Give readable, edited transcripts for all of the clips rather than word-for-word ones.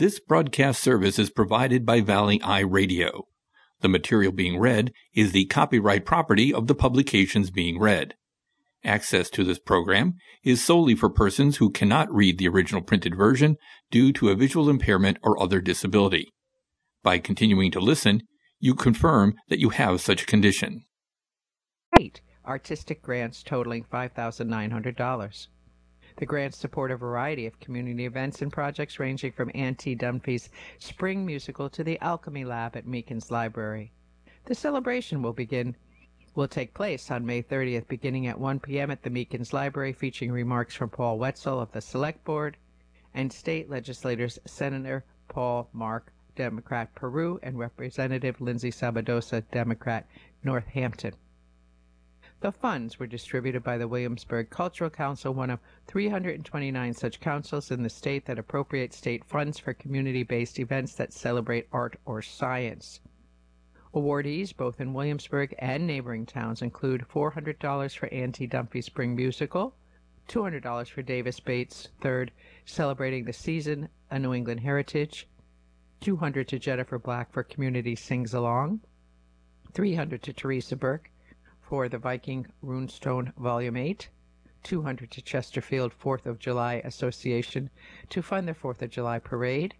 This broadcast service is provided by Valley Eye Radio. The material being read is the copyright property of the publications being read. Access to this program is solely for persons who cannot read the original printed version due to a visual impairment or other disability. By continuing to listen, you confirm that you have such a condition. Artistic grants totaling $5,900. The grants support a variety of community events and projects ranging from Auntie Dunphy's Spring Musical to the Alchemy Lab at Meekins Library. The celebration will take place on May 30th, beginning at 1 p.m. at the Meekins Library, featuring remarks from Paul Wetzel of the Select Board and state legislators Senator Paul Mark, Democrat Peru, and Representative Lindsay Sabadosa, Democrat Northampton. The funds were distributed by the Williamsburg Cultural Council, one of 329 such councils in the state that appropriate state funds for community-based events that celebrate art or science. Awardees, both in Williamsburg and neighboring towns, include $400 for Auntie Dunphy Spring Musical, $200 for Davis Bates III, celebrating the season, a New England heritage, $200 to Jennifer Black for Community Sings Along, $300 to Teresa Burke for the Viking Runestone Volume 8, $200 to Chesterfield 4th of July Association to fund their 4th of July parade,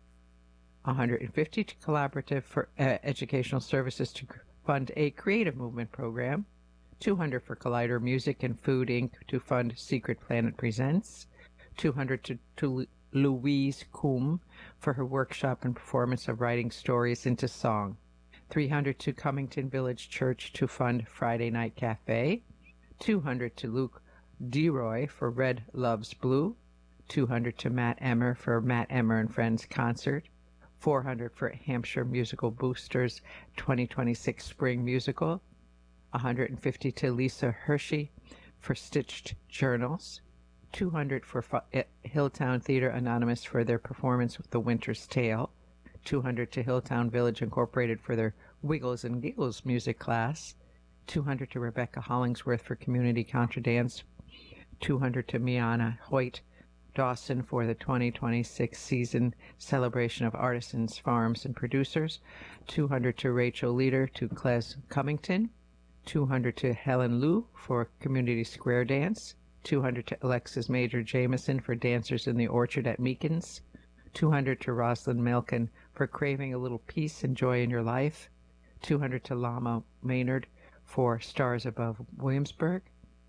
$150 to Collaborative for Educational Services to fund a creative movement program, $200 for Collider Music and Food Inc. to fund Secret Planet Presents, $200 to Louise Coombe for her workshop and performance of writing stories into song, $300 to Cummington Village Church to fund Friday Night Cafe, $200 to Luke DeRoy for Red Loves Blue, $200 to Matt Emmer for Matt Emmer and Friends Concert, $400 for Hampshire Musical Boosters 2026 Spring Musical, $150 to Lisa Hershey for Stitched Journals, $200 for Hilltown Theater Anonymous for their performance with The Winter's Tale, $200 to Hilltown Village Incorporated for their Wiggles and Giggles music class, $200 to Rebecca Hollingsworth for Community Contra Dance, $200 to Miana Hoyt Dawson for the 2026 season celebration of artisans, farms, and producers, $200 to Rachel Leader to Cles Cummington, $200 to Helen Liu for Community Square Dance, $200 to Alexis Major Jameson for Dancers in the Orchard at Meekins, $200 to Rosalind Malkin for Craving a Little Peace and Joy in Your Life, $200 to Lama Maynard for Stars Above Williamsburg,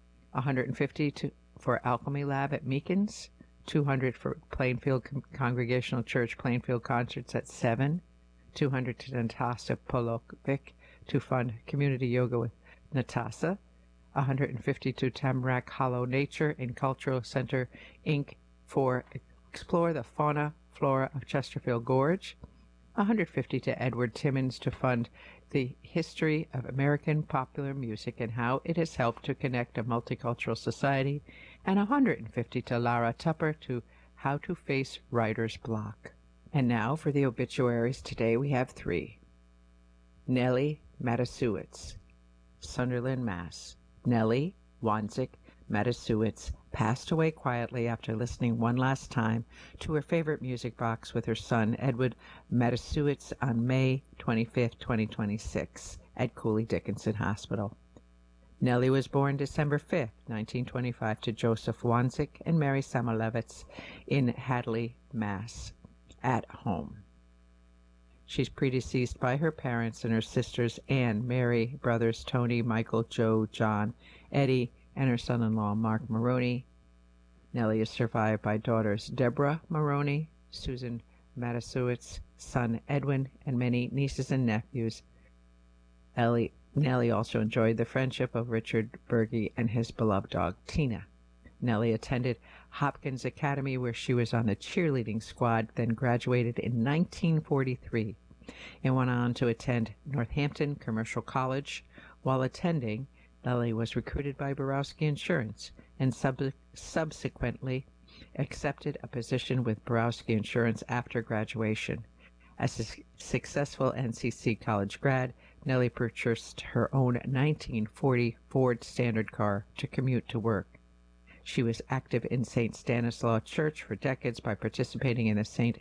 $150 for Alchemy Lab at Meekins, $200 for Plainfield Congregational Church Plainfield Concerts at 7, $200 to Natasha Polovic to fund Community Yoga with Natasha, $150 to Tamarack Hollow Nature and Cultural Center, Inc. for Explore the Flora of Chesterfield Gorge, $150 to Edward Timmons to fund the history of American popular music and how it has helped to connect a multicultural society, and $150 to Lara Tupper to How to Face Writer's Block. And now for the obituaries. Today we have 3. Nellie Matasiewicz, Sunderland, Mass. Nellie Wanzik Matasiewicz passed away quietly after listening one last time to her favorite music box with her son, Edward Matasiewicz, on May 25, 2026, at Cooley Dickinson Hospital. Nellie was born December 5, 1925, to Joseph Wanzik and Mary Samalevitz in Hadley, Mass. at home. She's predeceased by her parents and her sisters Anne, Mary, brothers Tony, Michael, Joe, John, Eddie, and her son-in-law Mark Maroney. Nellie is survived by daughters Deborah Maroney, Susan Matasiewicz, son Edwin, and many nieces and nephews. Nellie also enjoyed the friendship of Richard Berge and his beloved dog Tina. Nellie attended Hopkins Academy, where she was on the cheerleading squad, then graduated in 1943 and went on to attend Northampton Commercial College. While attending, Nellie was recruited by Borowski Insurance and subsequently accepted a position with Borowski Insurance after graduation. As a successful NCC college grad, Nellie purchased her own 1940 Ford Standard car to commute to work. She was active in St. Stanislaus Church for decades by participating in the St.